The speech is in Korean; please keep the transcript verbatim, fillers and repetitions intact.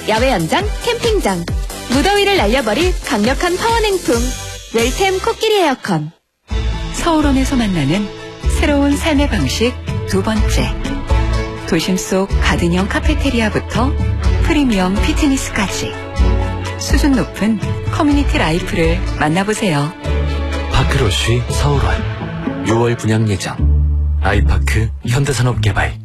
야외 연장, 캠핑장, 무더위를 날려버릴 강력한 파워냉풍, 웰템 코끼리 에어컨. 서울원에서 만나는 새로운 삶의 방식 두 번째. 도심 속 가든형 카페테리아부터 프리미엄 피트니스까지 수준 높은 커뮤니티 라이프를 만나보세요. 파크로쉬 서울원 유월 분양 예정. 아이파크 현대산업개발.